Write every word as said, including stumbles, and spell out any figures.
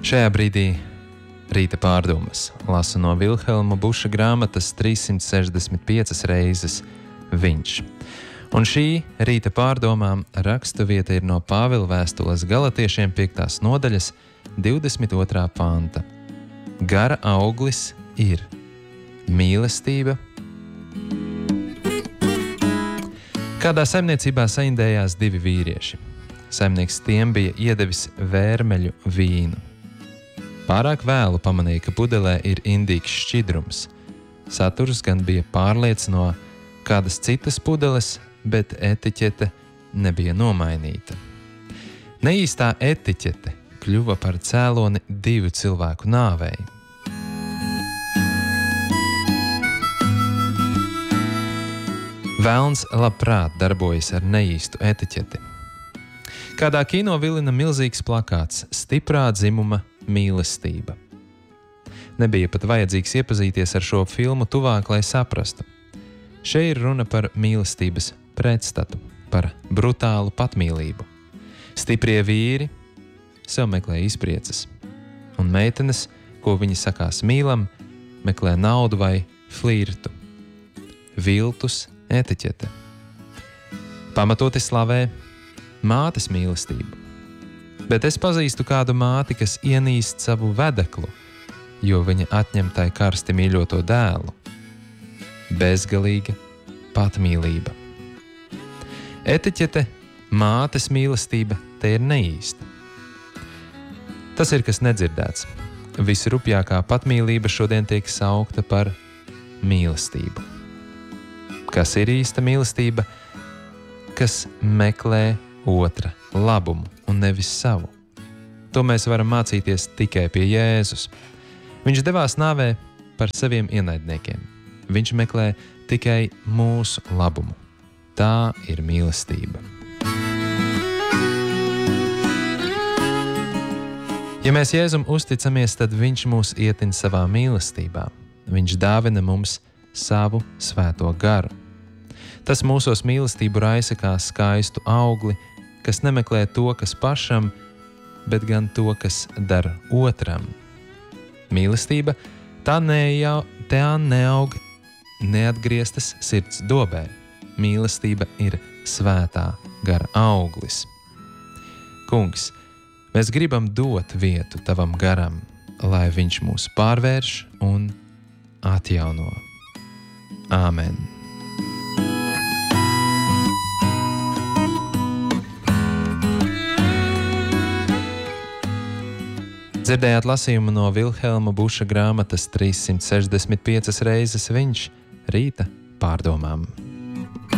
Šajā brīdī rīta pārdomas lasu no Vilhelma Buša grāmatas trīssimt sešdesmit piecas reizes viņš. Un šī rīta pārdomām rakstuvieta ir no Pāvila vēstules Galatiešiem piektās nodaļas divdesmit otrā panta. Gara auglis ir mīlestība. Kādā saimniecībā saindējās divi vīrieši. Saimnieks tiem bija iedevis vērmeļu vīnu. Pārāk vēlu pamanīja, ka pudelē ir indīgs šķidrums. Saturs gan bija pārliec no kādas citas pudeles, bet etiķete nebija nomainīta. Neīstā etiķete kļuva par cēloni divu cilvēku nāvei. Velns labprāt darbojas ar neīstu etiķeti. Kādā kino vilina milzīgs plakāts stiprā dzimuma mīlestība. Nebija pat vajadzīgs iepazīties ar šo filmu tuvāk, lai saprastu. Šeit ir runa par mīlestības pretstatu, par brutālu patmīlību. Stiprie vīri sev meklē izprieces, un meitenes, ko viņi sakās mīlam, meklē naudu vai flirtu. Viltus etiķete. Pamatoti slavē mātes mīlestību. Bet es pazīstu kādu māti, kas ienīst savu vedeklu, jo viņa atņem tai karsti mīļoto dēlu. Bezgalīga patmīlība. Etiķete, mātes mīlestība te ir neīsta. Tas ir kas nedzirdēts. Visrupjākā patmīlība šodien tiek saukta par mīlestību. Kas ir īsta mīlestība? Kas meklē otra labumu un nevis savu. To mēs varam mācīties tikai pie Jēzus. Viņš devās nāvē par saviem ienaidniekiem. Viņš meklē tikai mūsu labumu. Tā ir mīlestība. Ja mēs Jēzum uzticamies, tad viņš mūs ietin savā mīlestībā. Viņš dāvina mums savu svēto garu. Tas mūsos mīlestību raisa kā skaistu augli, kas nemeklē to, kas pašam, bet gan to, kas dara otram. Mīlestība tā, nejau, tā neaug neatgrieztas sirds dobē. Mīlestība ir svētā gara auglis. Kungs, mēs gribam dot vietu tavam garam, lai viņš mūs pārvērš un atjauno. Āmen. Dzirdējāt lasījumu no Vilhelma Buša grāmatas trīssimt sešdesmit piecas reizes viņš rīta pārdomām.